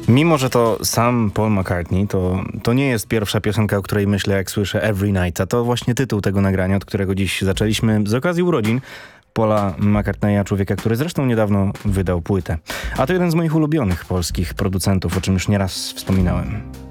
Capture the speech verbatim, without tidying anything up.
Mimo, że to sam Paul McCartney, to, to nie jest pierwsza piosenka, o której myślę, jak słyszę Every Night, a to właśnie tytuł tego nagrania, od którego dziś zaczęliśmy z okazji urodzin Paula McCartneya, człowieka, który zresztą niedawno wydał płytę. A to jeden z moich ulubionych polskich producentów, o czym już nieraz wspominałem.